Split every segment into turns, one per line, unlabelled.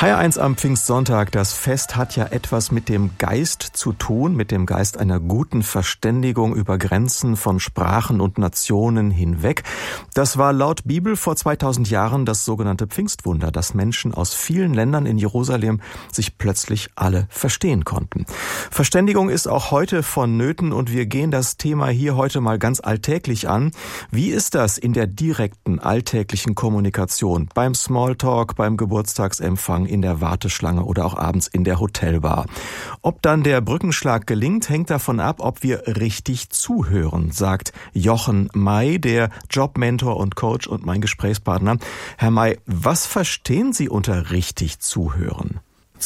HR1 am Pfingstsonntag. Das Fest hat ja etwas mit dem Geist zu tun, mit dem Geist einer guten Verständigung über Grenzen von Sprachen und Nationen hinweg. Das war laut Bibel vor 2000 Jahren das sogenannte Pfingstwunder, dass Menschen aus vielen Ländern in Jerusalem sich plötzlich alle verstehen konnten. Verständigung ist auch heute vonnöten und wir gehen das Thema hier heute mal ganz alltäglich an. Wie ist das in der direkten, alltäglichen Kommunikation, beim Smalltalk, beim Geburtstagsempfang, in der Warteschlange oder auch abends in der Hotelbar? Ob dann der Brückenschlag gelingt, hängt davon ab, ob wir richtig zuhören, sagt Jochen May, der Jobmentor und Coach und mein Gesprächspartner. Herr May, was verstehen Sie unter richtig zuhören?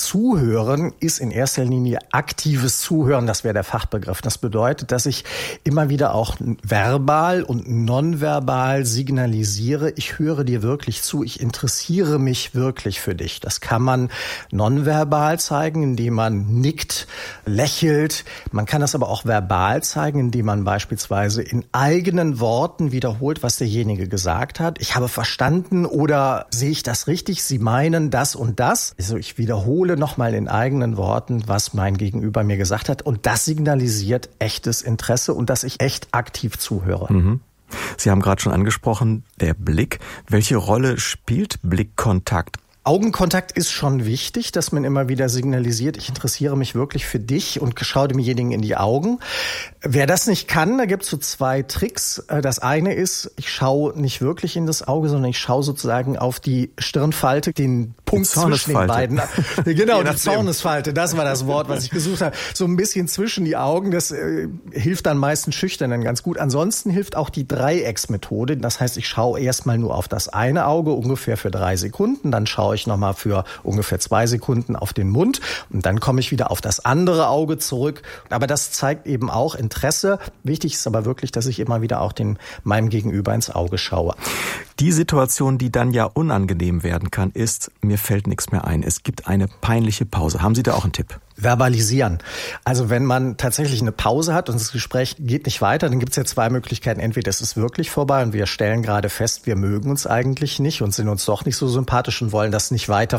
Zuhören ist in erster Linie aktives Zuhören, das wäre der Fachbegriff. Das bedeutet, dass ich immer wieder auch verbal und nonverbal signalisiere, ich höre dir wirklich zu, ich interessiere mich wirklich für dich. Das kann man nonverbal zeigen, indem man nickt, lächelt. Man kann das aber auch verbal zeigen, indem man beispielsweise in eigenen Worten wiederholt, was derjenige gesagt hat. Ich habe verstanden oder sehe ich das richtig? Sie meinen das und das. Also ich wiederhole nochmal in eigenen Worten, was mein Gegenüber mir gesagt hat. Und das signalisiert echtes Interesse und dass ich echt aktiv zuhöre.
Mhm. Sie haben gerade schon angesprochen, der Blick. Welche Rolle spielt Blickkontakt?
Augenkontakt ist schon wichtig, dass man immer wieder signalisiert, ich interessiere mich wirklich für dich und schaue demjenigen in die Augen. Wer das nicht kann, da gibt es so zwei Tricks. Das eine ist, ich schaue nicht wirklich in das Auge, sondern ich schaue sozusagen auf die Stirnfalte, den Punkt zwischen den beiden. Genau, die Zornesfalte, das war das Wort, was ich gesucht habe. So ein bisschen zwischen die Augen, das hilft dann meistens Schüchternen ganz gut. Ansonsten hilft auch die Dreiecksmethode. Das heißt, ich schaue erstmal nur auf das eine Auge, ungefähr für 3 Sekunden, dann schaue ich nochmal für ungefähr 2 Sekunden auf den Mund und dann komme ich wieder auf das andere Auge zurück. Aber das zeigt eben auch Interesse. Wichtig ist aber wirklich, dass ich immer wieder auch meinem Gegenüber ins Auge schaue.
Die Situation, die dann ja unangenehm werden kann, ist, mir fällt nichts mehr ein. Es gibt eine peinliche Pause. Haben Sie da auch einen Tipp?
Verbalisieren. Also wenn man tatsächlich eine Pause hat und das Gespräch geht nicht weiter, dann gibt es ja 2 Möglichkeiten. Entweder es ist wirklich vorbei und wir stellen gerade fest, wir mögen uns eigentlich nicht und sind uns doch nicht so sympathisch und wollen das nicht weiter